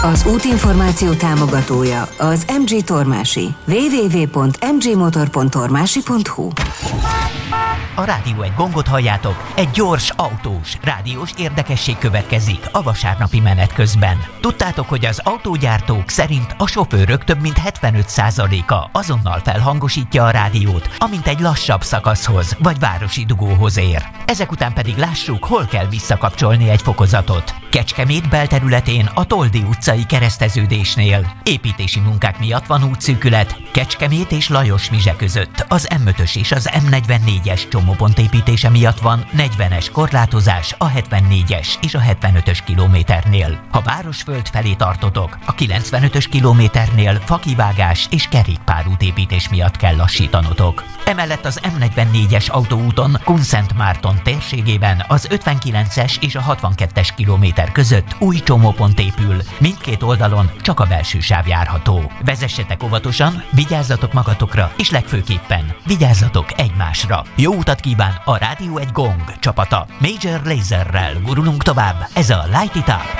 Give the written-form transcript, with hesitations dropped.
Az útinformáció támogatója az MG Tormási. www.mgmotor.tormási.hu. A Rádió egy gongot halljátok, egy gyors, autós, rádiós érdekesség következik a vasárnapi menet közben. Tudtátok, hogy az autógyártók szerint a sofőrök több mint 75%-a azonnal felhangosítja a rádiót, amint egy lassabb szakaszhoz vagy városi dugóhoz ér. Ezek után pedig lássuk, hol kell visszakapcsolni egy fokozatot. Kecskemét belterületén a Toldi utcai kereszteződésnél. Építési munkák miatt van útszűkület Kecskemét és Lajos-Mizse között. Az M5-ös és az M44-es csomópont építése miatt van 40-es korlátozás a 74-es és a 75-ös kilométernél. Ha Városföld felé tartotok, a 95-ös kilométernél fakivágás és kerékpárútépítés miatt kell lassítanotok. Emellett az M44-es autóúton Kunszentmárton térségében az 59-es és a 62-es kilométer között új csomópont épül, mindkét oldalon csak a belső sáv járható. Vezessetek óvatosan, vigyázzatok magatokra, és legfőképpen vigyázzatok egymásra. Jó utat kíván a Rádió egy Gong csapata. Major Laserrel gurulunk tovább, ez a Light It Up.